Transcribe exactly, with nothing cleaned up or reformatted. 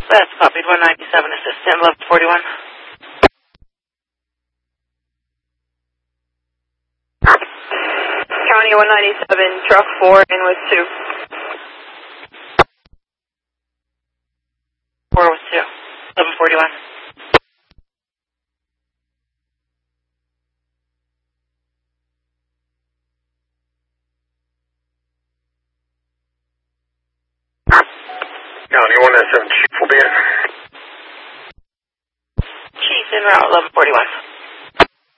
That's copied. one ninety-seven, assistant, eleven forty-one. County one ninety-seven, truck four, in with two. four was two. eleven forty-one. County one ninety-seven, Chief will be in. Chief, en route, eleven forty-one.